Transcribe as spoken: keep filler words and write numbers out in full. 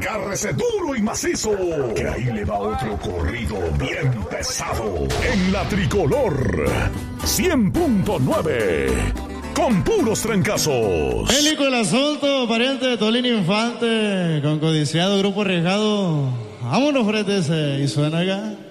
Agárrese duro y macizo, que ahí le va otro corrido bien pesado. En la Tricolor cien punto nueve, con puros trancazos. Bélico el asunto, pariente de Tolín Infante, con codiciado grupo arriesgado. Vámonos, frente ese, y suena acá.